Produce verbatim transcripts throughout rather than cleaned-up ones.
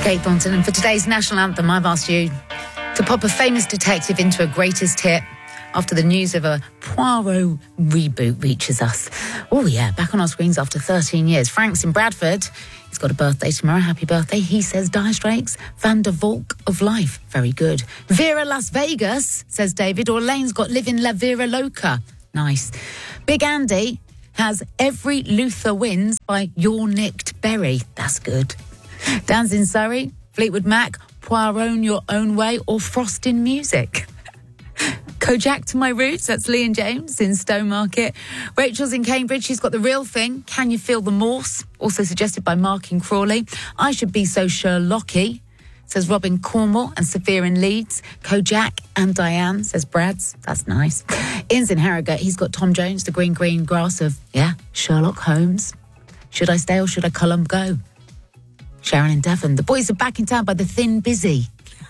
Kate Thornton, and for today's national anthem, I've asked you to pop a famous detective into a greatest hit after the news of a Poirot reboot reaches us. Oh yeah, back on our screens after thirteen years. Frank's in Bradford. He's got a birthday tomorrow. Happy birthday. He says Dire Straits, Van der Valk of Life. Very good. Vera Las Vegas, says David, or Lane's got Living La Vera Loca. Nice. Big Andy has Every Luther Wins by Your Nicked Berry. That's good. Dan's in Surrey, Fleetwood Mac, Poirot Your Own Way, or Frost in Music. Kojak to My Roots, that's Lee and James in Stowmarket. Rachel's in Cambridge, she's got The Real Thing, Can You Feel the Morse, also suggested by Mark in Crawley. I Should Be So Sherlocky, says Robin Cornwall and Sophia in Leeds. Kojak and Diane, says Brad's, that's nice. Ian's in Harrogate, he's got Tom Jones, The Green Green Grass of, yeah, Sherlock Holmes. Should I Stay or Should I Cullum Go? Sharon in Devon. The Boys Are Back in Town by The Thin Busy.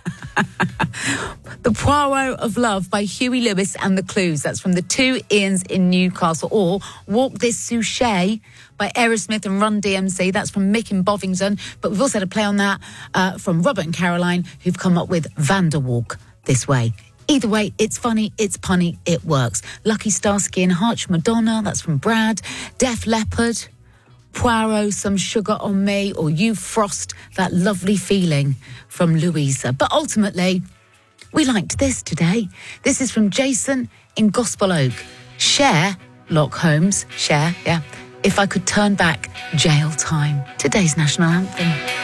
The Poirot of Love by Huey Lewis and the Clues. That's from the two Ians in Newcastle. Or Walk This Souchet by Aerosmith and Run D M C. That's from Mick in Bovington. But we've also had a play on that uh, from Robert and Caroline, who've come up with Vanderwalk This Way. Either way, it's funny, it's punny, it works. Lucky Starsky and Hutch, Madonna. That's from Brad. Def Leppard. Poirot, Some Sugar on Me, or You Frost, That Lovely Feeling from Louisa. But ultimately, we liked this today. This is from Jason in Gospel Oak. Cher, Lock Holmes, Cher, yeah. If I Could Turn Back Jail Time. Today's national anthem.